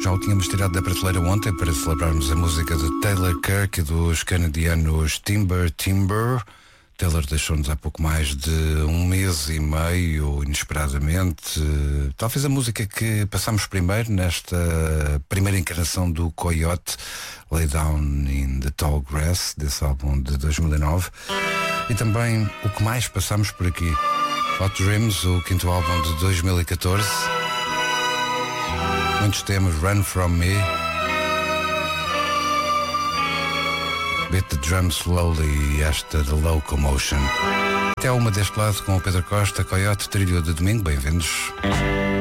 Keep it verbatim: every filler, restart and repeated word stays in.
Já o tínhamos tirado da prateleira ontem para celebrarmos a música de Taylor Kirk e dos canadianos Timber Timber. Taylor deixou-nos há pouco mais de um mês e meio, inesperadamente. Talvez a música que passamos primeiro nesta primeira encarnação do Coyote, Lay Down in the Tall Grass, desse álbum de dois mil e nove. E também o que mais passamos por aqui, Hot Dreams, o quinto álbum de dois mil e catorze. Muitos temas, Run From Me, Beat the Drum Slowly e esta The Locomotion. Até uma deste lado com o Pedro Costa, Coyote, trilho de domingo, bem-vindos.